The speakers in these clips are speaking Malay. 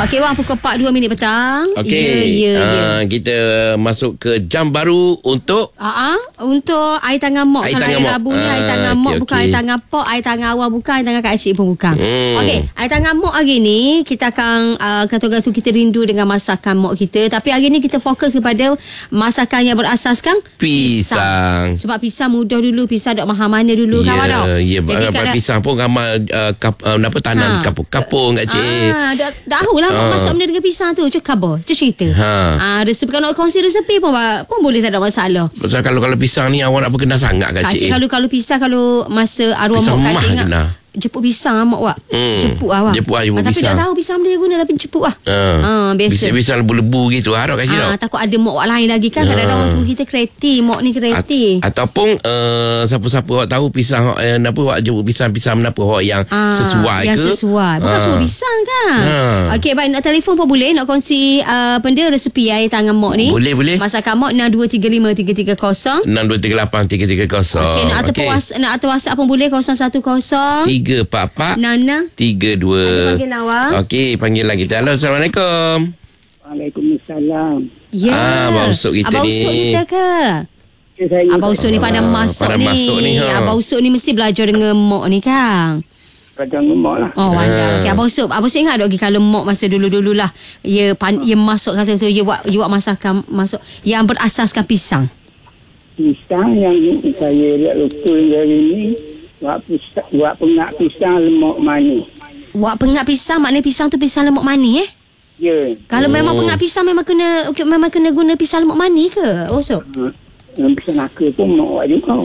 Okey bang, pukul 4:02 petang. Okey. Kita masuk ke jam baru untuk untuk air tangan mok. Air Kalau tangan air mok. labu ni air tangan mok, bukan air tangan pok, air tangan awal bukan, air tangan Kak Cik pun bukan. Okey, air tangan mok hari ni kita akan kata-kata kita rindu dengan masakan mok kita, tapi hari ni kita fokus kepada masakan yang berasaskan pisang. Sebab pisang mudah dulu, pisang dok mahal mana dulu kawan tau. Ya, pisang pun ramal tanam kapung Kak Cik. Dah tahulah mak masak benda dengan pisang tu. Cuk khabar, cuk cerita. Resepi, kalau nak kongsi resepi pun boleh, tak ada masalah. Pasal kalau pisang ni awak nak berkenan sangat Kak Cik. Kalau pisang, kalau masa arwah mak Kak Cik ingat jepuk pisang mak awak. Jepuk awak. Jepuk tapi pisang. tak tahu pisang dia guna, tapi jepuk biasa. Pisang lebu-lebu gitu Kak Cik tau. Takut ada mak awak lain lagi kan. Kadang-kadang orang tua kita kreatif, mak ni kreatif. Ataupun siapa-siapa awak tahu pisang apa awak jepuk pisang apa awak yang sesuai yang ke? Sesuai. Bukan semua pisang kan. Okey, baik, nak telefon pun boleh, nak kongsi benda resepi air tangan mak ni. Boleh. Masakan mak 6235 330 6238 330. Okey, nak atas WhatsApp pun boleh 010 344 Nana 32. Panggil awak. Okey, panggilan kita. Halo, Assalamualaikum. Waalaikumsalam. Ya. Abang Usuk kita Abang ni. Usuk kita ke? Saya Abang Usuk ni pandai masak ni. Abang Usuk ni mesti belajar dengan mak ni kan. kadang mak lah. Oh, pandai. Okey, Abang Usuk ingat tak kalau mak masa dulu-dulu lah, ia masak kata tu, ia buat masakan masuk yang berasaskan pisang. Pisang yang saya lihat lupa hari ni, buat pengak pisang lemak manis. Buat pengak pisang, maknanya pisang tu pisang lemak manis Ya. Kalau memang pengak pisang memang kena guna pisang lemak manis ke? Usuk. Pisang naka pun mak buat juga.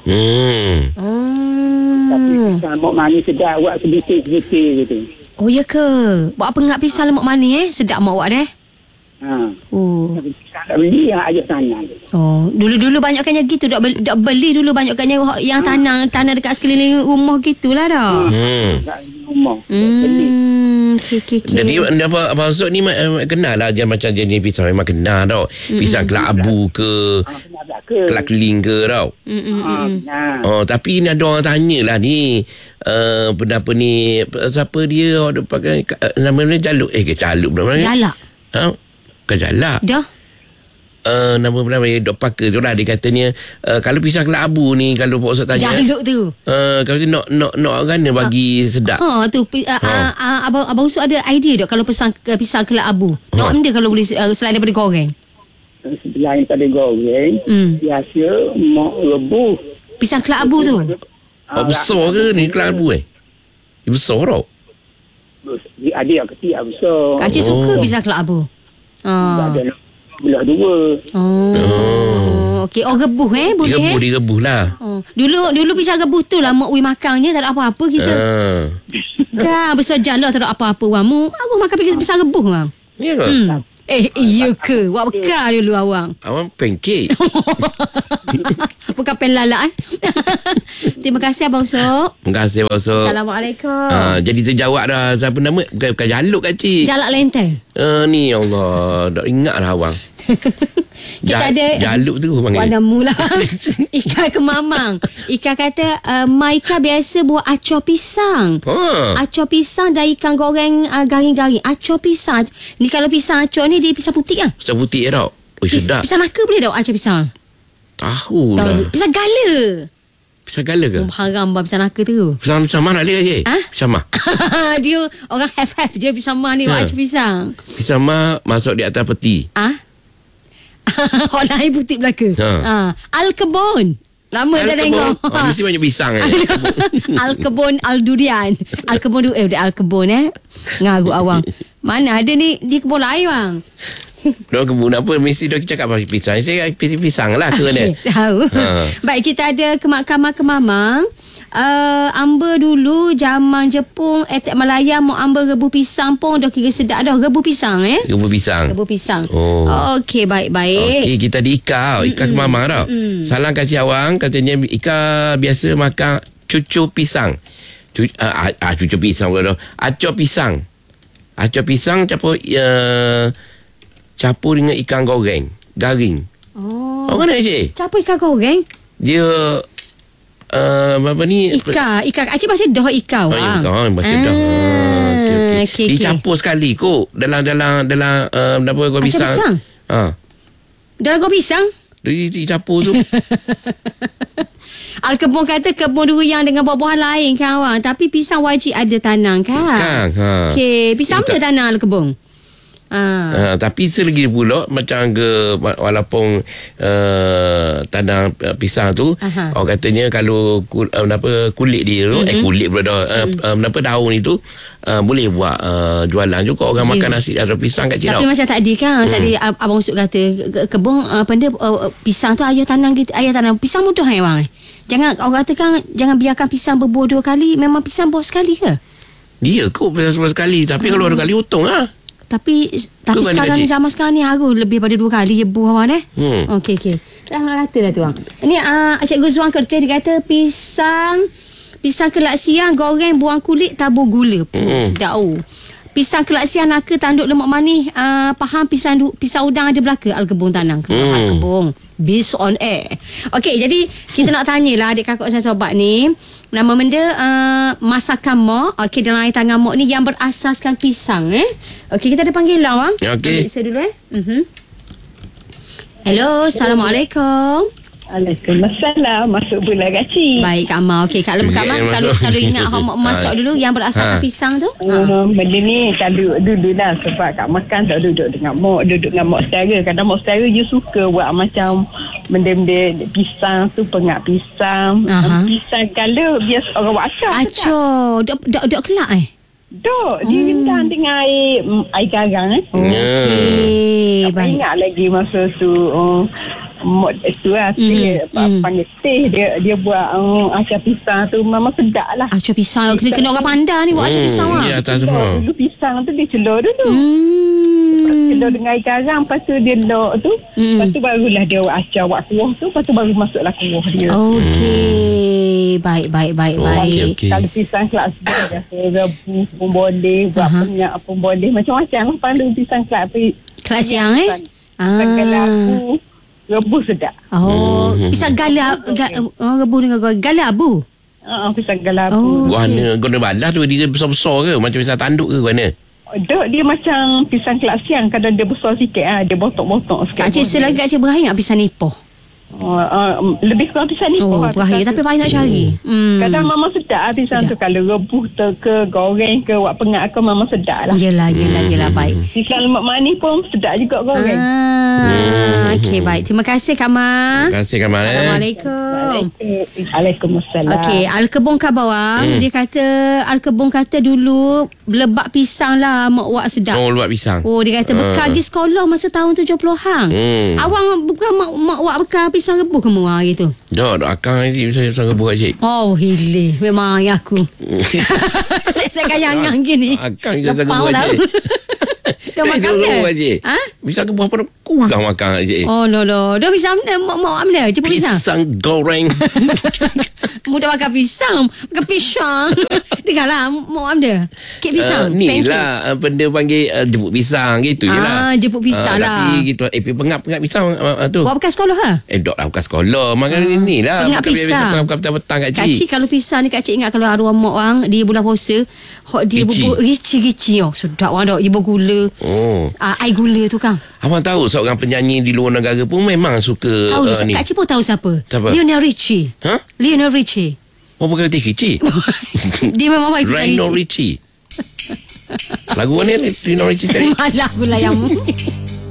Tapi pisang lemak manis sedap, buat sedikit-sedikit gitu. Oh ya ke? Buat pengak pisang lemak manis sedap mak buat Tapi pisang tak beli yang ada tanah. Oh, dulu banyakkan yang gitu, dok beli dulu banyakkan yang tanah dekat sekeliling rumah gitulah dah. Tak rumah. Okay. Jadi apa maksud ni kenal lah dia macam jenis pisang memang kenal tau. Pisang kelabu ke, kelak keling ke tau. Oh, tapi ni ada orang tanyalah ni. Apa ni, siapa dia orang pakai nama dia Jaluk Jaluk berapa? Jalak. Bukan Jalak. Dah. Nama bernama Dok Parker tu lah. Dia katanya kalau pisang kelabu ni, kalau Pak Ustaz tanya Jaluk tu kalau dia nak gana bagi sedap tu Abang Usuk ada idea tak kalau pisang kelabu nak benda kalau boleh selain daripada goreng? Selain pada goreng, biasa mak rebus Pisang kelabu tu besar ke ni kelabu dia besar tau. Ada yang kecil, yang besar. Kak Cik suka pisang kelabu. Ada belah dua. Okey. Oh, rebus boleh Dia rebus lah. Dulu pisang rebus tu lah mak makannya tak ada apa-apa kita. Kan besar jalan tak ada apa-apa wang. Aku makan pisang rebus wang. Ya ke? Iya ke? Buat bekal dulu awang. Awang pancake. Bukan pen lalak Terima kasih Abang Usuk. Terima kasih Abang Usuk. Assalamualaikum. Jadi terjawab dah. Siapa nama? Bukan Jaluk Kak Cik. Jalak lenteng. Ni Allah. Tak ingat dah awang. Kita ada Jaluk tu panggil. Wadah mula. Ikan kemamang. Ikan kata Maika biasa buat acor pisang. Acor pisang dan ikan goreng garing-garing. Acor pisang. Ni kalau pisang acor ni dia pisang putih kan? Pisang putih tau. Sedap. Pisang naka boleh tak acor pisang? Tahu lah. Pisang gala. Pisang gala ke? Haram bah pisang naka tu. Pisang mah nak lihat je. Pisang mah. Dia orang half-half je pisang mah ni buat acor pisang. Pisang mah masuk di atas peti. Hot lain putih belaka. Al-Kebun. Lama dah tengok. Mesti banyak pisang Al-Kebun, Al-Durian. Al-Kebun tu Al-Kebun Ngagu awang. Mana ada ni di kebun lain bang. Dia kebun apa mesti dia cakap pasal pisang. Saya pisang lah ke mana. Tahu. Baik, kita ada kemak-kemak kemamang. Amba dulu zaman Jepun etek Malaya mau amba rebus pisang pun dah kira sedap dah. Rebus pisang Rebus pisang. Okey, baik-baik. Okey, kita di Ika kemamang tau. Salam kasih awang, katanya Ika biasa makan cucu pisang. Cucu pisang ke dah. Acor pisang. Acor pisang campur dengan ikan goreng garing. Apa nak cik? Campur ikan goreng? Dia apa ni? Ika. Acik baca dah ika wang. Baca dah. Okay. Dicampur sekali kok dalam apa gua pisang. Dalam gua pisang? Dicampur tu. Al-Kebun kata kebun durian dengan buah-buahan lain kan awang. Tapi pisang wajib ada tanam kan? Okey, pisang mana tanam Al-Kebun? Tapi selagi pula macam walaupun tanam pisang tu orang katanya kalau kulit dia tu kulit pula daun itu boleh buat jualan juga orang makan nasi atau pisang kat cik. Tapi macam tadi kan tadi abang Usuk kata kebun pisang tu ayah tanam pisang mudah bang. Jangan orang kata kan jangan biarkan pisang berbuah 2 kali. Memang pisang buah sekali ke? Dia kot pisang buah sekali. Tapi kalau 2 kali untung lah. Tapi sekarang ni zaman sekarang ni harus lebih pada 2 kali je buah awak Okey. Dah nak kata dah tu bang. Ini Cikgu Zuan Kertas dia kata pisang kelak siang goreng buang kulit tabur gula. Sedap Pisang kelak siang naka tanduk lemak manis. Faham pisang udang ada belaka Al-Kebun tanam. Al-Kebun. Based on air. Okey, jadi kita nak tanyalah adik kakak saya sobat ni. Nama benda masakan mak. Okey, dalam air tangan mak ni yang berasaskan pisang. Okey, kita ada panggilan bang. Okey. Saya dulu Hello, Assalamualaikum. Waalaikumsalam. Masuk pula Kak Cik. Baik Kak Mak. Okey, Kak Mak kalau ingat hok masuk dulu yang berasaskan pisang tu. Benda ni kalau dulu lah sebab Kak makan tak duduk dengan mak saudara. Kadang mak saudara you suka buat macam benda-benda pisang tu, pengak pisang. Pisang gala biasa orang buat acar. Dok kelak Dok, dia rendam dengan air garang Okey. Baik. Ingat lagi masa tu mod tu lah panggil teh dia buat acar pisang tu memang sedap lah. Acar pisang kena orang pandai ni buat acar pisang lah. Ya, atas semua. Dulu pisang tu dia celur dulu. Celur dengan air garam, lepas tu dia lok tu. Lepas tu barulah dia buat acar, buat kuah tu. Lepas tu baru masuklah kuah dia. Okey. Baik. Okay. Kalau pisang kelak sebelah rebus pun boleh, buat penyak pun boleh. Macam-macam lah pandu pisang kelak. Kelak siang Pisang galabu rebus sedap. Pisang rebus dengan galabu. Pisang galabu. Guna balas tu dia besar-besar ke? Macam pisang tanduk ke mana? Dia macam pisang kelak siang. Kadang dia besar sikit dia botok-botok sikit. Kak Cik selagi Kak Cik berakhir nak pisang nipoh. Lebih kurang pisang ni berakhir tapi payah nak cari. Kadang memang sedap pisang sedap. Tu kalau rebus ke goreng ke buat pengak ke memang sedap lah. Yelah baik. Pisang lemak manis pun sedap juga goreng. Okey, baik. Terima kasih Kak Mak. Terima kasih Kak Mak. Assalamualaikum. Waalaikumsalam. Okey, Al-Kebun kat bawah. Dia kata Al-Kebun kata dulu lebak pisang lah mak buat sedap. Lebak pisang. Dia kata bekal pergi sekolah masa tahun 70-an. Awang bukan mak buat bekal pisang rebus ke murah gitu? Dah akang ni pisang rebus Cik. Hilih. Memang ayah aku. Saya kayangan gini. Akang pisang rebus Cik. Dah makan ke? Pisang rebus apa kurang makan Cik. No. Dah pisang mak mana? Jemput pisang. Pisang goreng. Mudah makan pisang. Makan pisang. Dengarlah mak ada. Kek pisang. Ni lah benda panggil jemput pisang gitu je lah. Jemput pisang lah. Tapi gitu pengap pisang tu. Buat bekas sekolah ha? Dok lah bukan sekolah. Makan ni lah. Pengap pisang. Bukan petang Kak Cik. Kak Cik kalau pisang ni Kak Cik ingat kalau arwah mak orang dia bulan puasa. Dia bubuk rici. Sedap orang dok. Dia bergula. Air gula tu kan. Abang tahu seorang penyanyi di luar negara pun memang suka tahu ni. Kak Cik pun tahu siapa? Lionel Richie. Lionel Richie. Bukan Cik. Dia memang baik pisang. Lionel Richie. Lagu ni Lionel Richie sekali. Malah pula yang